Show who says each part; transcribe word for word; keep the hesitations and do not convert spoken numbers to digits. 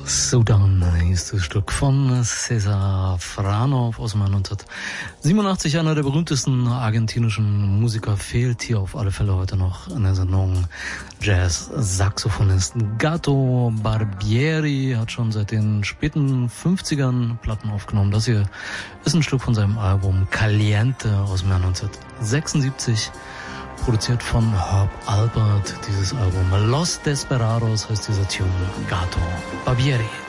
Speaker 1: Sudan ist das Stück von César Franov aus dem Jahr neunzehnhundertsiebenundachtzig. Einer der berühmtesten argentinischen Musiker, fehlt hier auf alle Fälle heute noch in der Sendung. Jazz-Saxophonist Gato Barbieri hat schon seit den späten fünfzigern Platten aufgenommen. Das hier ist ein Stück von seinem Album Caliente aus dem Jahr neunzehnhundertsechsundsiebzig. Produziert von Herb Alpert, dieses Album. Los Desperados heißt dieser Tune. Gato Barbieri.